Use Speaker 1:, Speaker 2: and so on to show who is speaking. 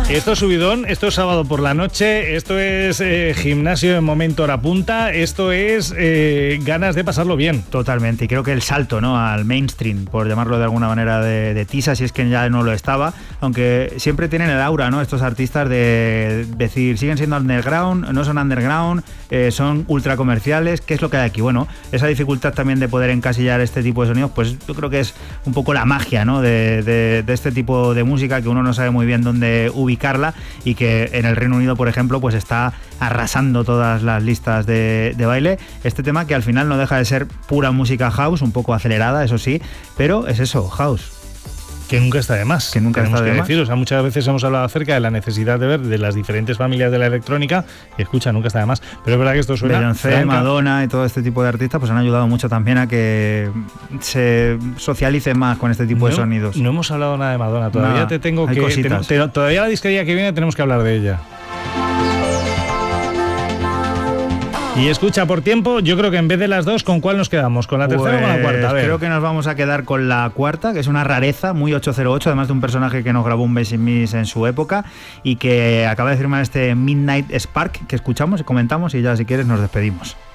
Speaker 1: Esto es subidón, esto es sábado por la noche, esto es gimnasio en momento hora punta, esto es ganas de pasarlo bien.
Speaker 2: Totalmente, y creo que el salto, ¿no?, al mainstream, por llamarlo de alguna manera, de Tisa, si es que ya no lo estaba, aunque siempre tienen el aura, ¿no?, estos artistas de decir, siguen siendo underground, no son underground, son ultra comerciales. ¿Qué es lo que hay aquí? Bueno, esa dificultad también de poder encasillar este tipo de sonidos, pues yo creo que es un poco la magia, ¿no?, de este tipo de música, que uno no sabe muy bien dónde ubicarla, y que en el Reino Unido, por ejemplo, pues está arrasando todas las listas de baile. Este tema que al final no deja de ser pura música house, un poco acelerada, eso sí, pero es eso, house.
Speaker 1: Que nunca está de más.
Speaker 2: Que nunca está de más.
Speaker 1: O sea, muchas veces hemos hablado acerca de la necesidad de ver de las diferentes familias de la electrónica, y escucha, nunca está de más. Pero es verdad que esto suena...
Speaker 2: Beyoncé, Madonna y todo este tipo de artistas pues han ayudado mucho también a que se socialicen más con este tipo de sonidos.
Speaker 1: No hemos hablado nada de Madonna. Todavía
Speaker 2: te tengo que...
Speaker 1: Todavía la disquería que viene tenemos que hablar de ella. Y escucha, por tiempo, yo creo que en vez de las dos, ¿con cuál nos quedamos? ¿Con la tercera o con la cuarta? A ver.
Speaker 2: Creo que nos vamos a quedar con la cuarta, que es una rareza, muy 808, además de un personaje que nos grabó un Basic Mix en su época y que acaba de firmar este Midnight Spark, que escuchamos y comentamos, y ya si quieres nos despedimos.